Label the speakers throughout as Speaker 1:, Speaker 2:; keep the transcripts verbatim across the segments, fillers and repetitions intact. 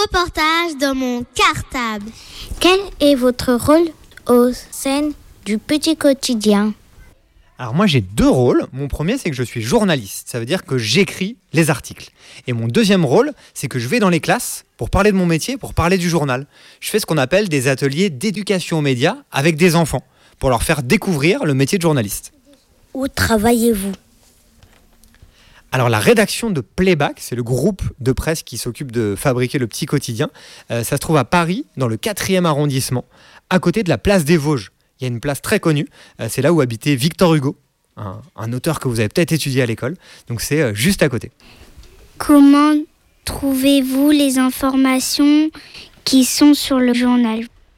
Speaker 1: reportage dans mon cartable.
Speaker 2: Quel est votre rôle au sein du petit quotidien ?
Speaker 3: Alors moi j'ai deux rôles. Mon premier c'est que je suis journaliste, ça veut dire que j'écris les articles. Et mon deuxième rôle c'est que je vais dans les classes pour parler de mon métier, pour parler du journal. Je fais ce qu'on appelle des ateliers d'éducation aux médias avec des enfants, pour leur faire découvrir le métier de journaliste.
Speaker 2: Où travaillez-vous ?
Speaker 3: Alors la rédaction de Playback, c'est le groupe de presse qui s'occupe de fabriquer le petit quotidien. Euh, ça se trouve à Paris, dans le quatrième arrondissement, à côté de la place des Vosges. Il y a une place très connue, euh, c'est là où habitait Victor Hugo, un, un auteur que vous avez peut-être étudié à l'école. Donc c'est euh, juste à côté.
Speaker 2: Comment trouvez-vous les informations qui sont sur le journal ?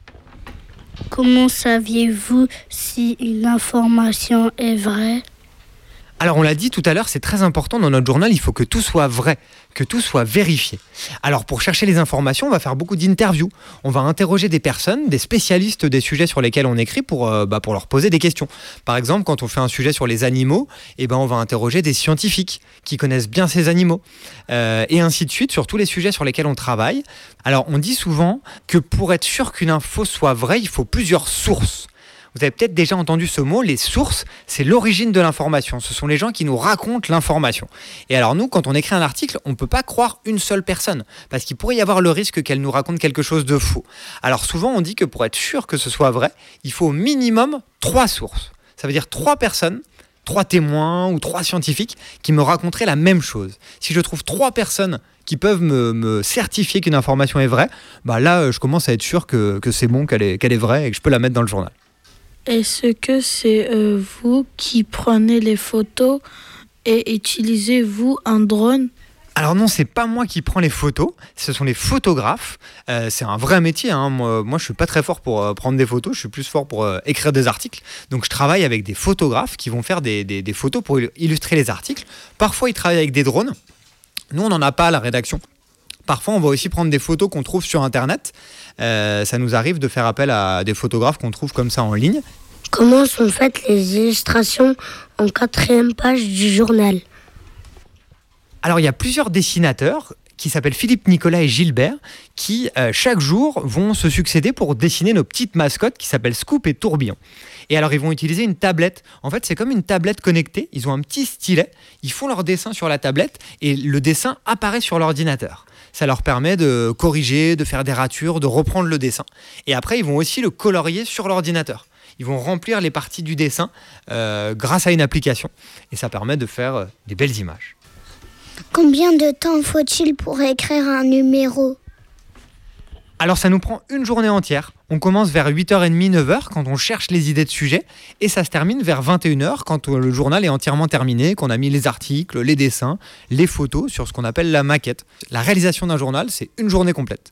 Speaker 4: Comment saviez-vous si une information est vraie ?
Speaker 3: Alors on l'a dit tout à l'heure, c'est très important dans notre journal, il faut que tout soit vrai, que tout soit vérifié. Alors pour chercher les informations, on va faire beaucoup d'interviews. On va interroger des personnes, des spécialistes des sujets sur lesquels on écrit pour, euh, bah, pour leur poser des questions. Par exemple, quand on fait un sujet sur les animaux, eh ben, on va interroger des scientifiques qui connaissent bien ces animaux. Euh, et ainsi de suite sur tous les sujets sur lesquels on travaille. Alors on dit souvent que pour être sûr qu'une info soit vraie, il faut plusieurs sources. Vous avez peut-être déjà entendu ce mot, les sources, c'est l'origine de l'information. Ce sont les gens qui nous racontent l'information. Et alors nous, quand on écrit un article, on ne peut pas croire une seule personne, parce qu'il pourrait y avoir le risque qu'elle nous raconte quelque chose de faux. Alors souvent, on dit que pour être sûr que ce soit vrai, il faut au minimum trois sources. Ça veut dire trois personnes, trois témoins ou trois scientifiques qui me raconteraient la même chose. Si je trouve trois personnes qui peuvent me, me certifier qu'une information est vraie, bah là, je commence à être sûr que, que c'est bon, qu'elle est, qu'elle est vraie et que je peux la mettre dans le journal.
Speaker 4: Est-ce que c'est euh, vous qui prenez les photos et utilisez-vous un drone ?
Speaker 3: Alors non, c'est pas moi qui prends les photos, ce sont les photographes. Euh, c'est un vrai métier, hein. Moi, moi je suis pas très fort pour euh, prendre des photos, je suis plus fort pour euh, écrire des articles. Donc je travaille avec des photographes qui vont faire des, des, des photos pour illustrer les articles. Parfois ils travaillent avec des drones. Nous on n'en a pas à la rédaction. Parfois, on va aussi prendre des photos qu'on trouve sur Internet. Euh, ça nous arrive de faire appel à des photographes qu'on trouve comme ça en ligne.
Speaker 5: Comment sont faites les illustrations en quatrième page du journal ?
Speaker 3: Alors, il y a plusieurs dessinateurs qui s'appellent Philippe, Nicolas et Gilbert qui, euh, chaque jour, vont se succéder pour dessiner nos petites mascottes qui s'appellent Scoop et Tourbillon. Et alors, ils vont utiliser une tablette. En fait, c'est comme une tablette connectée. Ils ont un petit stylet. Ils font leur dessin sur la tablette et le dessin apparaît sur l'ordinateur. Ça leur permet de corriger, de faire des ratures, de reprendre le dessin. Et après, ils vont aussi le colorier sur l'ordinateur. Ils vont remplir les parties du dessin euh, grâce à une application. Et ça permet de faire euh, des belles images.
Speaker 1: Combien de temps faut-il pour écrire un numéro ?
Speaker 3: Alors ça nous prend une journée entière. On commence vers huit heures trente, neuf heures quand on cherche les idées de sujets et ça se termine vers vingt et une heures quand le journal est entièrement terminé, qu'on a mis les articles, les dessins, les photos sur ce qu'on appelle la maquette. La réalisation d'un journal, c'est une journée complète.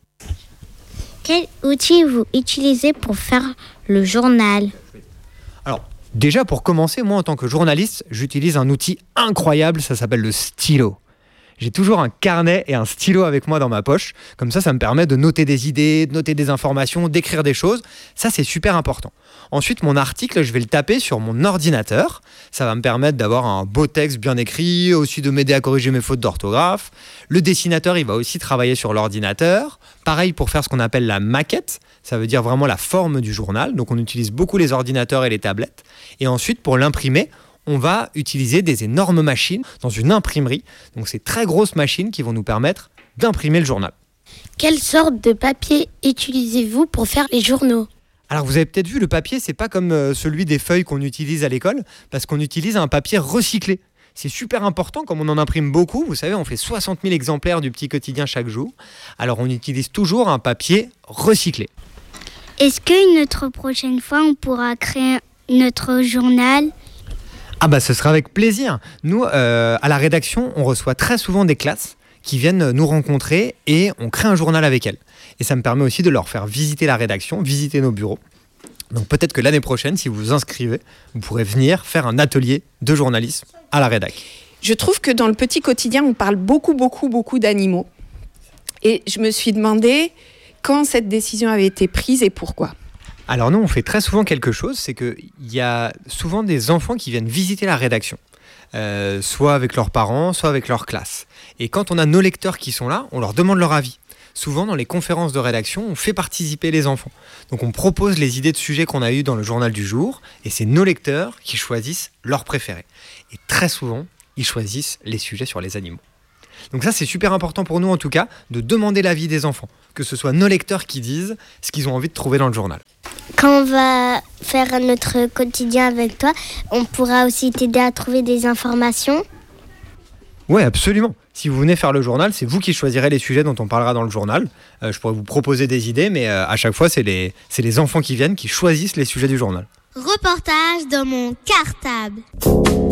Speaker 2: Quel outil vous utilisez pour faire le journal ?
Speaker 3: Alors, déjà pour commencer, moi en tant que journaliste, j'utilise un outil incroyable, ça s'appelle le stylo. J'ai toujours un carnet et un stylo avec moi dans ma poche. Comme ça, ça me permet de noter des idées, de noter des informations, d'écrire des choses. Ça, c'est super important. Ensuite, mon article, je vais le taper sur mon ordinateur. Ça va me permettre d'avoir un beau texte bien écrit, aussi de m'aider à corriger mes fautes d'orthographe. Le dessinateur, il va aussi travailler sur l'ordinateur. Pareil pour faire ce qu'on appelle la maquette. Ça veut dire vraiment la forme du journal. Donc, on utilise beaucoup les ordinateurs et les tablettes. Et ensuite, pour l'imprimer, on va utiliser des énormes machines dans une imprimerie. Donc, c'est très grosses machines qui vont nous permettre d'imprimer le journal.
Speaker 4: Quelle sorte de papier utilisez-vous pour faire les journaux ?
Speaker 3: Alors, vous avez peut-être vu, le papier, c'est pas comme euh, celui des feuilles qu'on utilise à l'école, parce qu'on utilise un papier recyclé. C'est super important, comme on en imprime beaucoup. Vous savez, on fait soixante mille exemplaires du petit quotidien chaque jour. Alors, on utilise toujours un papier recyclé.
Speaker 2: Est-ce qu'une autre prochaine fois, on pourra créer notre journal ?
Speaker 3: Ah bah ce sera avec plaisir. Nous, euh, à la rédaction, on reçoit très souvent des classes qui viennent nous rencontrer et on crée un journal avec elles. Et ça me permet aussi de leur faire visiter la rédaction, visiter nos bureaux. Donc peut-être que l'année prochaine, si vous vous inscrivez, vous pourrez venir faire un atelier de journalisme à la rédac.
Speaker 6: Je trouve que dans le petit quotidien, on parle beaucoup, beaucoup, beaucoup d'animaux. Et je me suis demandé quand cette décision avait été prise et pourquoi.
Speaker 3: Alors nous, on fait très souvent quelque chose, c'est qu'il y a souvent des enfants qui viennent visiter la rédaction, euh, soit avec leurs parents, soit avec leur classe. Et quand on a nos lecteurs qui sont là, on leur demande leur avis. Souvent, dans les conférences de rédaction, on fait participer les enfants. Donc on propose les idées de sujets qu'on a eues dans le journal du jour, et c'est nos lecteurs qui choisissent leurs préférés. Et très souvent, ils choisissent les sujets sur les animaux. Donc ça, c'est super important pour nous, en tout cas, de demander l'avis des enfants. Que ce soit nos lecteurs qui disent ce qu'ils ont envie de trouver dans le journal.
Speaker 1: Quand on va faire notre quotidien avec toi, on pourra aussi t'aider à trouver des informations.
Speaker 3: Ouais, absolument. Si vous venez faire le journal, c'est vous qui choisirez les sujets dont on parlera dans le journal. Euh, je pourrais vous proposer des idées, mais euh, à chaque fois, c'est les, c'est les enfants qui viennent qui choisissent les sujets du journal.
Speaker 1: Reportage dans mon cartable.